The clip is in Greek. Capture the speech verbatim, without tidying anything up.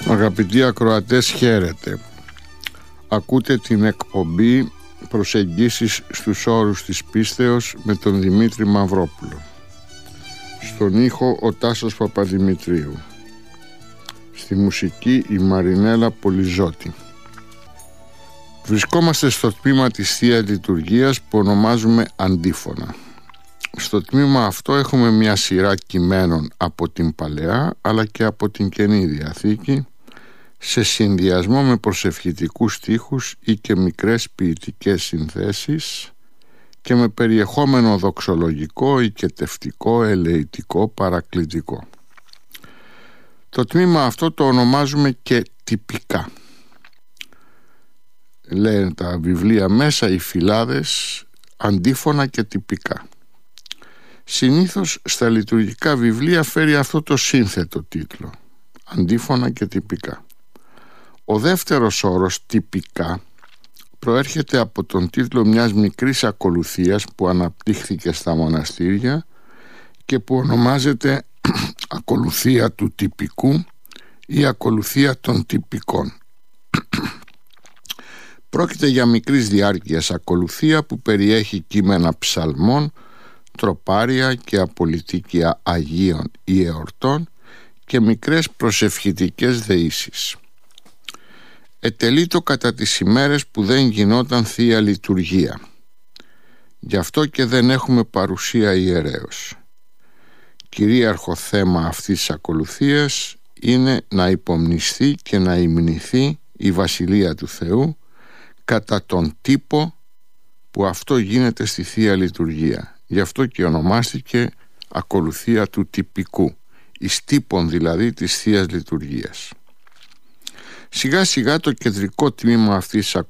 Αγαπητοί ακροατές, χαίρετε. Ακούτε την εκπομπή «Προσεγγίσεις στους όρους της πίστεως» με τον Δημήτρη Μαυρόπουλο. Στον ήχο ο Τάσος Παπαδημητρίου. Στη μουσική η Μαρινέλα Πολυζώτη. Βρισκόμαστε στο τμήμα της Θείας Λειτουργίας που ονομάζουμε αντίφωνα. Στο τμήμα αυτό έχουμε μια σειρά κειμένων από την Παλαιά αλλά και από την Καινή Διαθήκη, σε συνδυασμό με προσευχητικούς στίχους ή και μικρές ποιητικές συνθέσεις και με περιεχόμενο δοξολογικό, οικετευτικό, ελεητικό, παρακλητικό. Το τμήμα αυτό το ονομάζουμε και τυπικά. Λένε τα βιβλία μέσα, οι φυλάδες, αντίφωνα και τυπικά. Συνήθως στα λειτουργικά βιβλία φέρει αυτό το σύνθετο τίτλο, αντίφωνα και τυπικά. Ο δεύτερος όρος, τυπικά, προέρχεται από τον τίτλο μιας μικρής ακολουθίας που αναπτύχθηκε στα μοναστήρια και που ονομάζεται ακολουθία του τυπικού ή ακολουθία των τυπικών. Πρόκειται για μικρής διάρκειας ακολουθία που περιέχει κείμενα ψαλμών, τροπάρια και απολυτίκια Αγίων ή εορτών και μικρές προσευχητικές δεήσεις. Ετελείτο κατά τις ημέρες που δεν γινόταν Θεία Λειτουργία. Γι' αυτό και δεν έχουμε παρουσία ιερέως. Κυρίαρχο θέμα αυτής της ακολουθίας είναι να υπομνηστεί και να υμνηθεί η Βασιλεία του Θεού κατά τον τύπο που αυτό γίνεται στη Θεία Λειτουργία. Γι' αυτό και ονομάστηκε ακολουθία του τυπικού, εις τύπων δηλαδή της Θείας Λειτουργίας. Σιγά σιγά το κεντρικό τμήμα αυτής της